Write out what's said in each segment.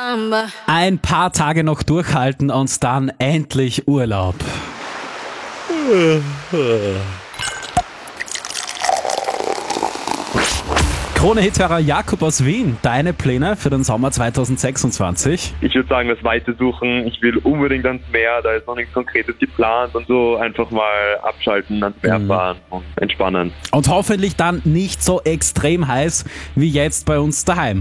Ein paar Tage noch durchhalten und dann endlich Urlaub. Krone-Hithörer Jakob aus Wien, deine Pläne für den Sommer 2026? Ich würde sagen, das Weite suchen. Ich will unbedingt ans Meer, da ist noch nichts Konkretes geplant und so einfach mal abschalten, ans Meer fahren und entspannen. Und hoffentlich dann nicht so extrem heiß wie jetzt bei uns daheim.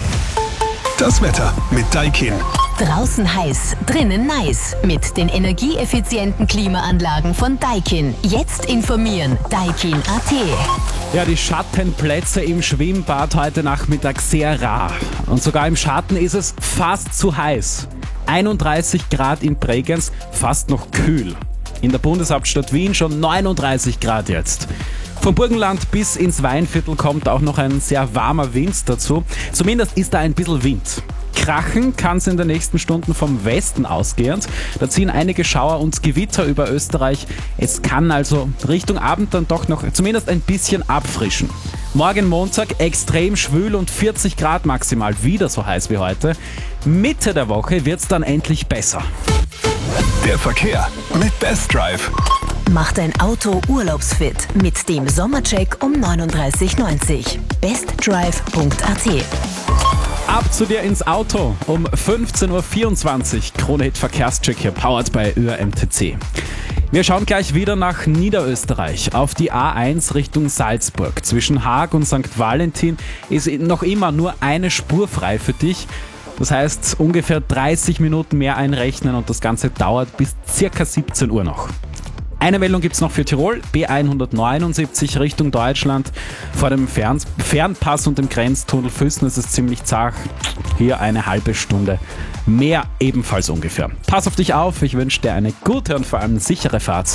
Das Wetter mit Daikin. Draußen heiß, drinnen nice. Mit den energieeffizienten Klimaanlagen von Daikin. Jetzt informieren. Daikin.at. Ja, die Schattenplätze im Schwimmbad heute Nachmittag sehr rar. Und sogar im Schatten ist es fast zu heiß. 31 Grad in Bregenz, fast noch kühl. In der Bundeshauptstadt Wien schon 39 Grad jetzt. Vom Burgenland bis ins Weinviertel kommt auch noch ein sehr warmer Wind dazu. Zumindest ist da ein bisschen Wind. Krachen kann es in den nächsten Stunden vom Westen ausgehend. Da ziehen einige Schauer und Gewitter über Österreich. Es kann also Richtung Abend dann doch noch zumindest ein bisschen abfrischen. Morgen Montag extrem schwül und 40 Grad maximal, wieder so heiß wie heute. Mitte der Woche wird es dann endlich besser. Der Verkehr mit Best Drive. Mach dein Auto urlaubsfit mit dem Sommercheck um 39,90. bestdrive.at. Ab zu dir ins Auto um 15.24 Uhr. Krone-Hit Verkehrscheck hier, powered by ÖRMTC. Wir schauen gleich wieder nach Niederösterreich auf die A1 Richtung Salzburg. Zwischen Haag und St. Valentin ist noch immer nur eine Spur frei für dich. Das heißt, ungefähr 30 Minuten mehr einrechnen und das Ganze dauert bis circa 17 Uhr noch. Eine Meldung gibt es noch für Tirol, B179 Richtung Deutschland. Vor dem Fernpass und dem Grenztunnel Füssen ist es ziemlich zart. Hier eine halbe Stunde mehr ebenfalls ungefähr. Pass auf dich auf, ich wünsche dir eine gute und vor allem sichere Fahrt.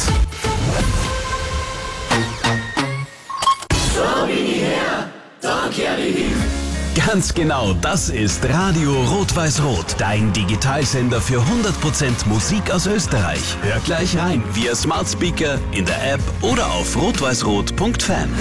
Ganz genau, das ist Radio Rot-Weiß-Rot, dein Digitalsender für 100% Musik aus Österreich. Hör gleich rein via Smart Speaker, in der App oder auf rotweißrot.fan.